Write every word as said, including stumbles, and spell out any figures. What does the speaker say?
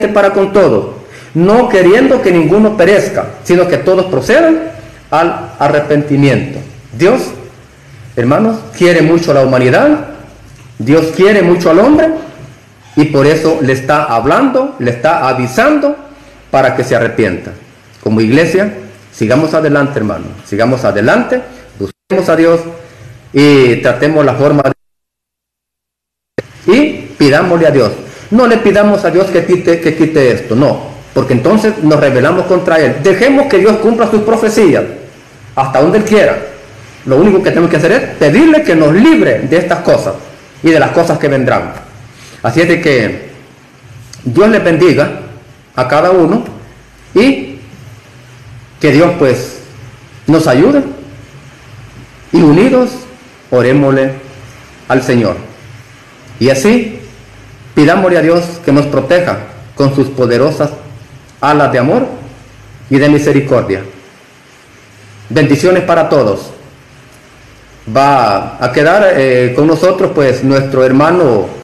para con todos, no queriendo que ninguno perezca, sino que todos procedan al arrepentimiento. Dios, hermanos, quiere mucho a la humanidad, Dios quiere mucho al hombre, y por eso le está hablando, le está avisando para que se arrepienta. Como iglesia, sigamos adelante, hermanos, sigamos adelante, busquemos a Dios y tratemos la forma de... y pidámosle a Dios. No le pidamos a Dios que quite, que quite esto, no, porque entonces nos rebelamos contra Él. Dejemos que Dios cumpla sus profecías hasta donde Él quiera. Lo único que tenemos que hacer es pedirle que nos libre de estas cosas y de las cosas que vendrán. Así es de que Dios les bendiga a cada uno y que Dios pues nos ayude, y unidos orémosle al Señor. Y así pidámosle a Dios que nos proteja con sus poderosas alas de amor y de misericordia. Bendiciones para todos. Va a quedar eh, con nosotros pues nuestro hermano